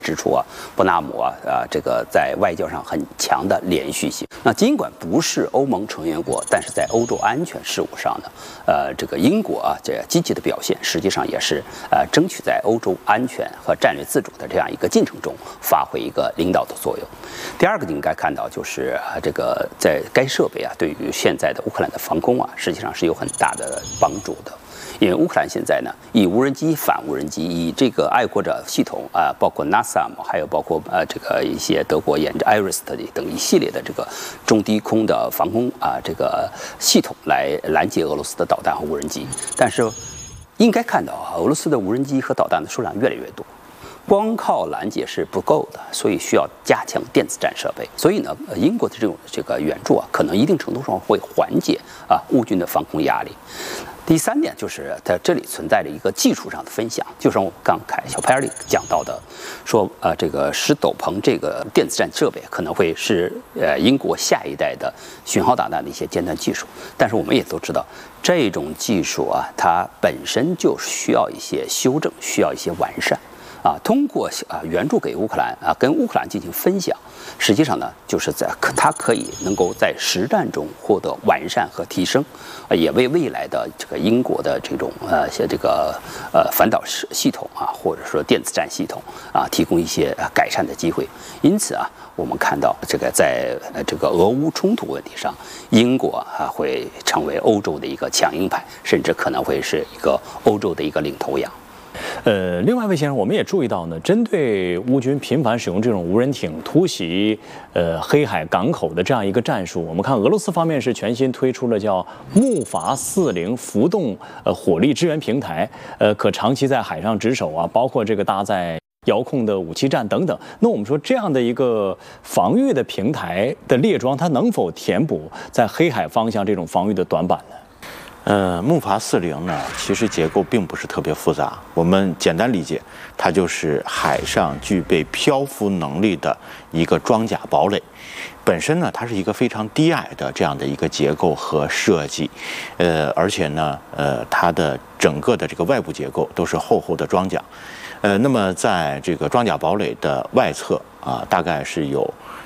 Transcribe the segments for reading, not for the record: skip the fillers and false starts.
指出伯纳姆这个在外交上很强的连续性。那尽管不是欧盟成员国，但是在欧洲安全事务上呢，这个英国这积极的表现，实际上也是争取在欧洲安全和战略自主的这样一个进程中发挥一个领导的作用。第二个你应该看到就是这个在该设备对于现在的乌克兰的防空实际上是有很大的帮助的。因为乌克兰现在呢，以无人机、反无人机，以这个爱国者系统包括 NASAM， 还有包括这个一些德国研制 IRIS 等一系列的这个中低空的防空这个系统来拦截俄罗斯的导弹和无人机。但是应该看到俄罗斯的无人机和导弹的数量越来越多。光靠拦截是不够的，所以需要加强电子战设备。所以呢，英国的这个援助可能一定程度上会缓解乌军的防空压力。第三点就是在这里存在着一个技术上的分享，就像我刚才小派尔里讲到的，说这个石斗篷这个电子战设备可能会是英国下一代的巡航导弹的一些尖端技术，但是我们也都知道，这种技术它本身就需要一些修正，需要一些完善。通过援助给乌克兰跟乌克兰进行分享，实际上呢，就是它可以能够在实战中获得完善和提升，也为未来的这个英国的这种这个反导系统或者说电子战系统提供一些改善的机会。因此我们看到这个在这个俄乌冲突问题上，英国会成为欧洲的一个强硬派，甚至可能会是一个欧洲的一个领头羊。 另外，魏先生，我们也注意到呢，针对乌军频繁使用这种无人艇突袭黑海港口的这样一个战术，我们看俄罗斯方面是全新推出了叫木筏40浮动火力支援平台，可长期在海上值守包括这个搭载遥控的武器站等等。那我们说这样的一个防御的平台的列装，它能否填补在黑海方向这种防御的短板呢？ 木筏40呢，其实结构并不是特别复杂，我们简单理解，它就是海上具备漂浮能力的一个装甲堡垒。本身呢，它是一个非常低矮的这样的一个结构和设计，而且呢，它的整个的这个外部结构都是厚厚的装甲。那么在这个装甲堡垒的外侧大概是有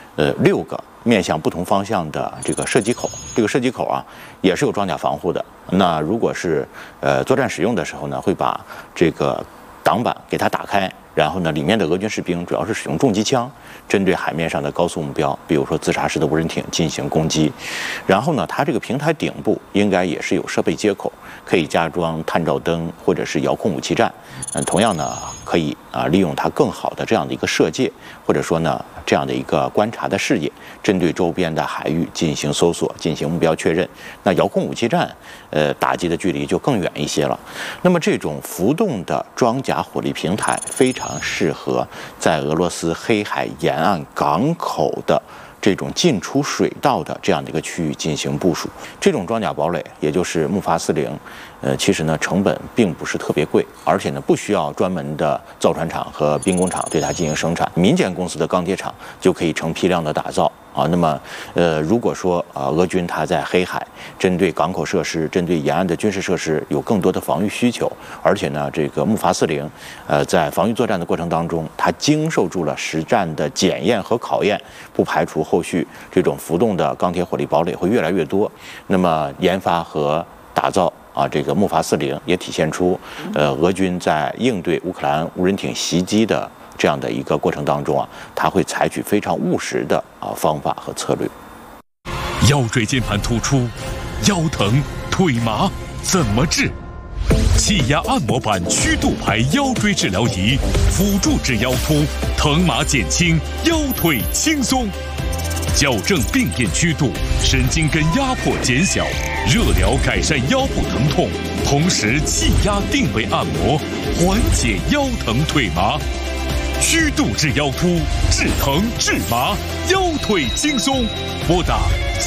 6个面向不同方向的这个射击口，这个射击口也是有装甲防护的。那如果是作战使用的时候呢，会把这个挡板给它打开，然后呢，里面的俄军士兵主要是使用重机枪，针对海面上的高速目标，比如说自杀式的无人艇进行攻击。然后呢，它这个平台顶部应该也是有设备接口，可以加装探照灯或者是遥控武器站。同样呢，可以利用它更好的这样的一个射界，或者说呢这样的一个观察的视野，针对周边的海域进行搜索，进行目标确认。那遥控武器站，打击的距离就更远一些了。那么这种浮动的装甲火力平台非常适合在俄罗斯黑海沿岸港口的这种进出水道的这样的一个区域进行部署。这种装甲堡垒，也就是木筏40，其实呢成本并不是特别贵，而且呢不需要专门的造船厂和兵工厂对它进行生产，民间公司的钢铁厂就可以成批量的打造。那么如果说俄军它在黑海针对港口设施、针对沿岸的军事设施有更多的防御需求，而且呢这个木筏40在防御作战的过程当中，它经受住了实战的检验和考验，不排除后续这种浮动的钢铁火力堡垒会越来越多。那么研发和打造这个木筏40也体现出俄军在应对乌克兰无人艇袭击的这样的一个过程当中它会采取非常务实的方法和策略。 腰椎间盘突出、腰疼、腿麻怎么治？气压按摩板曲度牌腰椎治疗仪，辅助治腰突，疼麻减轻，腰腿轻松。矫正病变曲度，神经根压迫减小，热疗改善腰部疼痛，同时气压定位按摩，缓解腰疼腿麻。曲度治腰突，治疼治麻，腰腿轻松。拨打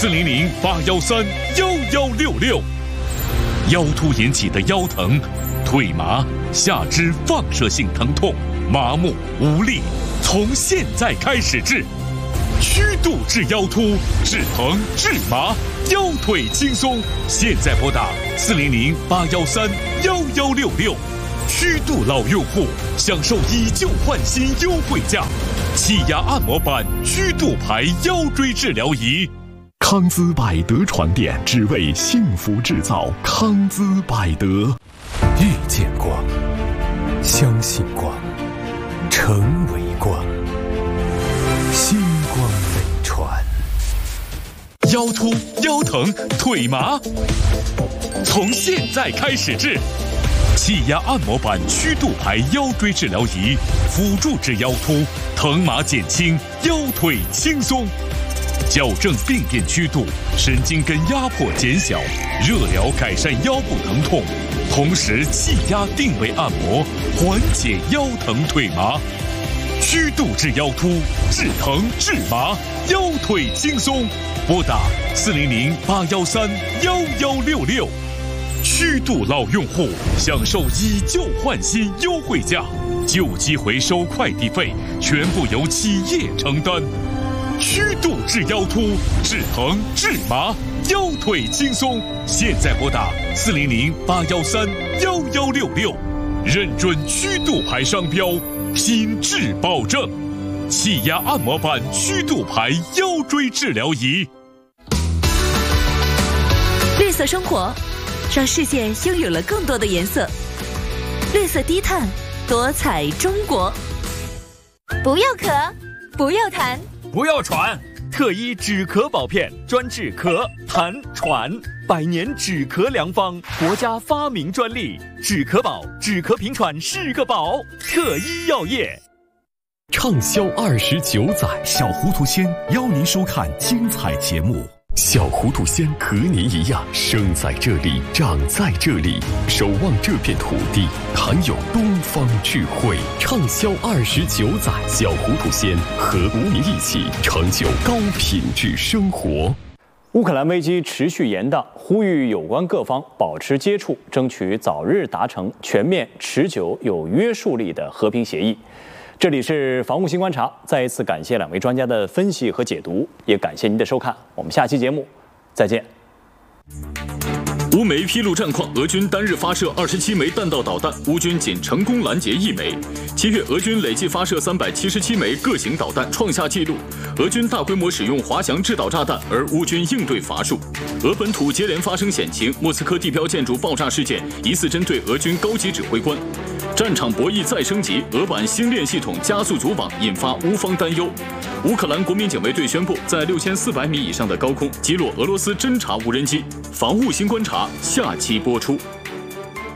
400-813-1166。腰突引起的腰疼、腿麻、下肢放射性疼痛、麻木无力，从现在开始治。曲度治腰突，治疼治麻，腰腿轻松。现在拨打400-813-1166。 虚度老用户享受以旧换新优惠价，气压按摩板虚度牌腰椎治疗仪。康姿百德床垫，只为幸福制造。康姿百德， 遇见光，相信光，成为光。星光美传。 腰突、腰疼、腿麻，从现在开始治。气压按摩板虚度牌腰椎治疗仪，辅助治腰突，疼麻减轻，腰腿轻松。矫正病变曲度，神经根压迫减小，热疗改善腰部疼痛，同时气压定位按摩，缓解腰疼腿麻。虚度治腰突，治疼治麻，腰腿轻松。拨打400-813-1166。虚度老用户享受以旧换新优惠价，旧机回收快递费全部由企业承担。虚度治腰突，治疼治麻，腰腿轻松。现在拨打400-813-1166，认准虚度牌商标，品质保证。气压按摩板虚度牌腰椎治疗仪。 绿色生活，让世界拥有了更多的颜色。绿色低碳，多彩中国。 不要咳，不要痰， 不要喘，特一止咳宝片，专治咳、痰、喘，100年止咳良方，国家发明专利。止咳宝，止咳平喘是个宝。特一药业。 畅销29载，小糊涂仙邀您收看精彩节目。小糊涂仙和您一样，生在这里，长在这里，守望这片土地，含有东方智慧。畅销29载，小糊涂仙和您一起成就高品质生活。 乌克兰危机持续延宕，呼吁有关各方保持接触，争取早日达成全面、持久、有约束力的和平协议。这里是防务新观察，再一次感谢2位专家的分析和解读，也感谢您的收看，我们下期节目再见。 乌媒披露战况，俄军单日发射27枚弹道导弹，乌军仅成功拦截1枚。7月，俄军累计发射377枚各型导弹，创下纪录。俄军大规模使用滑翔制导炸弹，而乌军应对乏术。俄本土接连发生险情，莫斯科地标建筑爆炸事件疑似针对俄军高级指挥官。战场博弈再升级，俄版星链系统加速组网，引发乌方担忧。乌克兰国民警卫队宣布，在6400米以上的高空击落俄罗斯侦察无人机。防务新观察下期播出。